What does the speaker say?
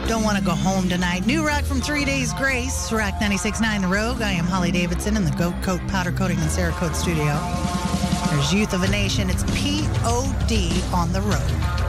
Don't want to go home tonight. New rock from 3 Days Grace, Rock 96.9 The Rogue. I am Holly Davidson in the Goat Coat Powder Coating and Cerakote studio. There's Youth of a Nation. It's P.O.D. on The Rogue.